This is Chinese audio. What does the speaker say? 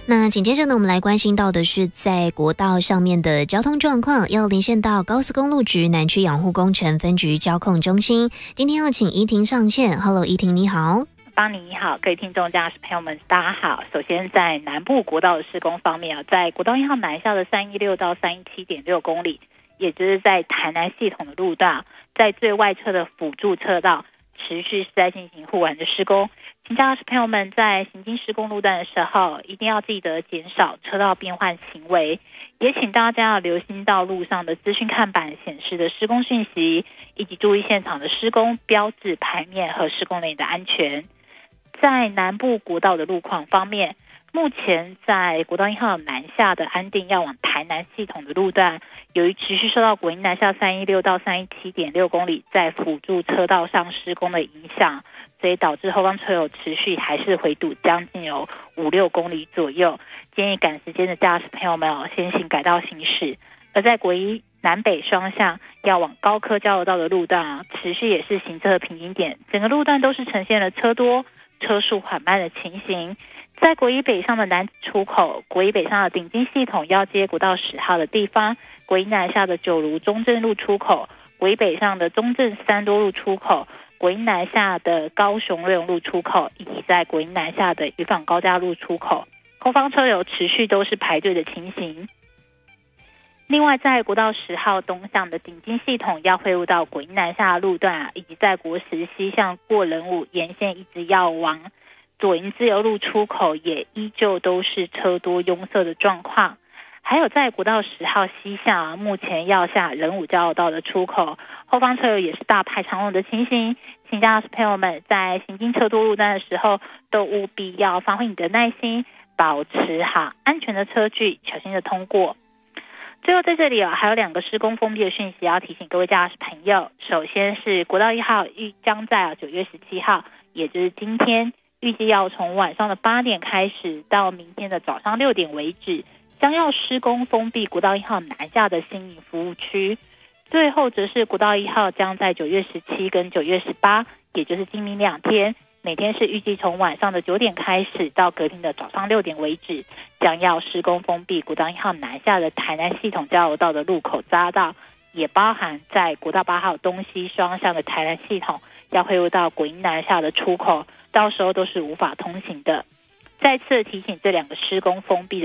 那紧接着呢，我们来关心到的是在国道上面的交通状况，要连线到高速公路局南区养护工程分局交控中心。今天要请怡婷上线。Hello， 怡婷你好。 邦尼你好，各位听众驾驶朋友们大家好。首先在南部国道的施工方面在国道1号南下的316到317.6公里，也就是在台南系统的路段，在最外侧的辅助车道持续是在进行护栏的施工。请驾驶朋友们在行经施工路段的时候，一定要记得减少车道变换行为，也请大家要留心道路上的资讯看板显示的施工讯息，以及注意现场的施工标志牌面和施工人的安全。在南部国道的路况方面，目前在国道1号南下的安定要往台南系统的路段，由于持续受到国营南下316到317.6公里在辅助车道上施工的影响，所以导致后方车友持续还是回堵将近有5-6公里左右。建议赶时间的驾驶朋友们先行改道行驶。而在国一南北双向要往高科交流道的路段持续也是行车的瓶颈点，整个路段都是呈现了车多车速缓慢的情形。在国一北上的南出口，国一北上的顶金系统要接国道10号的地方，国一南下的九如中正路出口，国一北上的中正3多路出口，国一南下的高雄瑞隆路出口，以及在国一南下的渔港高架路出口，后方车流持续都是排队的情形。另外在国道10号东向的顶金系统要汇入到国一南下的路段以及在国10西向过仁武沿线一直要往左营自由路出口，也依旧都是车多拥塞的状况。还有在国道10号西向目前要下仁武交流道的出口，后方车流也是大排长龙的情形。请驾驶朋友们在行经车多路段的时候，都务必要发挥你的耐心，保持好安全的车距，小心的通过。最后在这里还有2个施工封闭的讯息要提醒各位驾驶朋友。首先是国道1号将在9月17号，也就是今天，预计要从晚上的8点开始到明天的早上6点为止，将要施工封闭国道1号南下的新营服务区。最后则是国道1号将在9月17跟9月18，也就是今明2天，每天是预计从晚上的9点开始到隔天的早上6点为止，将要施工封闭国道1号南下的台南系统交流道的路口匝道，也包含在国道8号东西双向的台南系统要汇入到国营南下的出口，到时候都是无法通行的。再次提醒这2个施工封闭的